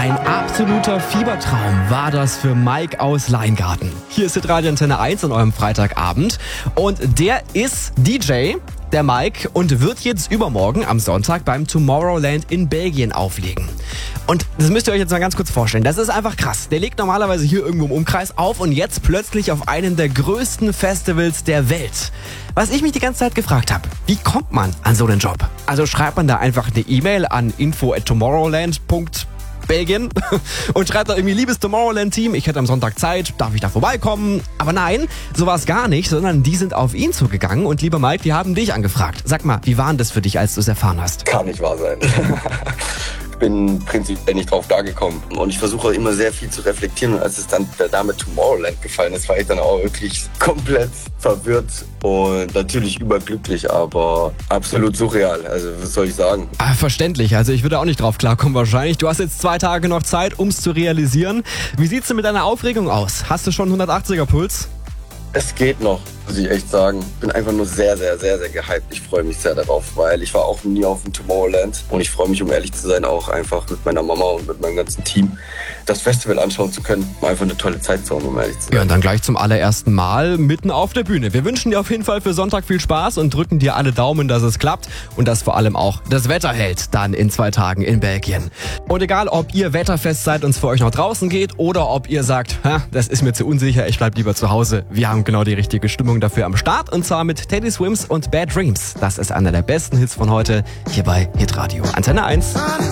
Ein absoluter Fiebertraum war das für Mike aus Leingarten. Hier ist Hitradio Antenne 1 an eurem Freitagabend und der ist DJ, der Mike, und wird jetzt übermorgen am Sonntag beim Tomorrowland in Belgien auflegen. Und das müsst ihr euch jetzt mal ganz kurz vorstellen. Das ist einfach krass. Der legt normalerweise hier irgendwo im Umkreis auf und jetzt plötzlich auf einem der größten Festivals der Welt. Was ich mich die ganze Zeit gefragt habe, wie kommt man an so einen Job? Also schreibt man da einfach eine E-Mail an info@tomorrowland.Belgien und schreibt da irgendwie: liebes Tomorrowland-Team, ich hätte am Sonntag Zeit, darf ich da vorbeikommen? Aber nein, so war es gar nicht, sondern die sind auf ihn zugegangen und lieber Mike, die haben dich angefragt. Sag mal, wie war denn das für dich, als du es erfahren hast? Kann nicht wahr sein. Ich bin prinzipiell nicht drauf klargekommen und ich versuche immer sehr viel zu reflektieren, und als es dann der Name Tomorrowland gefallen ist, war ich dann auch wirklich komplett verwirrt und natürlich überglücklich, aber absolut surreal, also was soll ich sagen? Verständlich, also ich würde auch nicht drauf klarkommen wahrscheinlich. Du hast jetzt 2 Tage noch Zeit, um es zu realisieren. Wie sieht's denn mit deiner Aufregung aus? Hast du schon 180er Puls? Es geht noch, muss ich echt sagen. Bin einfach nur sehr, sehr, sehr, sehr gehypt. Ich freue mich sehr darauf, weil ich war auch nie auf dem Tomorrowland. Und ich freue mich, um ehrlich zu sein, auch einfach mit meiner Mama und mit meinem ganzen Team das Festival anschauen zu können. Einfach eine tolle Zeit zu haben, um ehrlich zu sein. Ja, und dann gleich zum allerersten Mal mitten auf der Bühne. Wir wünschen dir auf jeden Fall für Sonntag viel Spaß und drücken dir alle Daumen, dass es klappt und dass vor allem auch das Wetter hält dann in 2 Tagen in Belgien. Und egal, ob ihr wetterfest seid und es für euch noch draußen geht oder ob ihr sagt, das ist mir zu unsicher, ich bleib lieber zu Hause. Wir haben genau die richtige Stimmung dafür am Start, und zwar mit Teddy Swims und Bad Dreams. Das ist einer der besten Hits von heute hier bei Hitradio Antenne 1.